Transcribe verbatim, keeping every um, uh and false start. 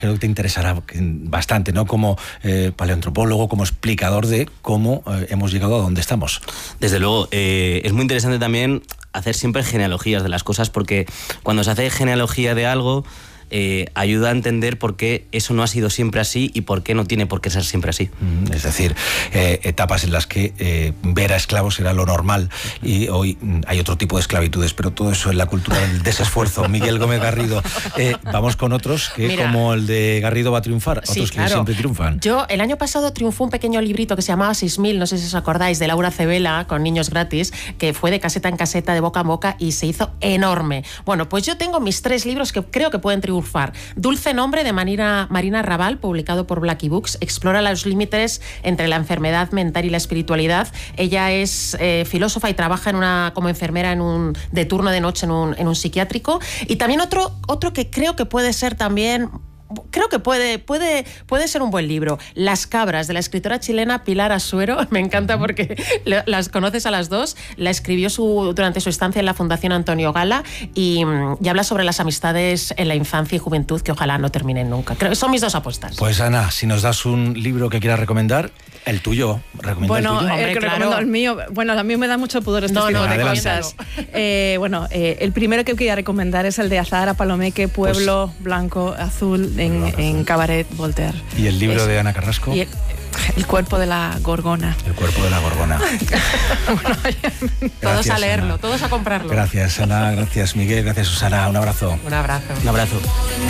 creo que te interesará bastante, ¿no? Como eh, paleoantropólogo, como explicador de cómo eh, hemos llegado a donde estamos. Desde luego, eh, es muy interesante también hacer siempre genealogías de las cosas, porque cuando se hace genealogía de algo, Eh, ayuda a entender por qué eso no ha sido siempre así y por qué no tiene por qué ser siempre así. Mm, es decir, eh, etapas en las que eh, ver a esclavos era lo normal y hoy mm, hay otro tipo de esclavitudes, pero todo eso en la cultura del desesfuerzo. Miguel Gómez Garrido. Eh, vamos con otros que, Mira, como el de Garrido, va a triunfar, otros sí, claro, que siempre triunfan. Yo, el año pasado triunfó un pequeño librito que se llamaba seis mil, no sé si os acordáis, de Laura Cebela, con niños gratis, que fue de caseta en caseta, de boca en boca, y se hizo enorme. Bueno, pues yo tengo mis tres libros que creo que pueden triunfar. Dulce Nombre, de Marina, Marina Raval, publicado por Blackie Books, explora los límites entre la enfermedad mental y la espiritualidad. Ella es eh, filósofa y trabaja en una, como enfermera en un, de turno de noche en un, en un psiquiátrico. Y también otro, otro que creo que puede ser también... Creo que puede, puede, puede ser un buen libro. Las cabras, de la escritora chilena Pilar Asuero. Me encanta porque las conoces a las dos. La escribió su, durante su estancia en la Fundación Antonio Gala y, y habla sobre las amistades en la infancia y juventud que ojalá no terminen nunca. Creo que son mis dos apuestas. Pues Ana, si nos das un libro que quieras recomendar, el tuyo. ¿Recomienda bueno, el tuyo? el Hombre, que claro. recomiendo el mío. Bueno, a mí me da mucho pudor este No, tipo no, de adelante. cosas. Eh, bueno, eh, el primero que quería recomendar es el de Azahara Palomeque, Pueblo pues, Blanco Azul, en, en Cabaret Voltaire. ¿Y el libro es, de Ana Carrasco? Y el, el cuerpo de la gorgona. El cuerpo de la gorgona. Bueno, todos a leerlo, Ana. Todos a comprarlo. Gracias, Ana. Gracias, Miguel. Gracias, Susana. Un abrazo. Un abrazo. Un abrazo.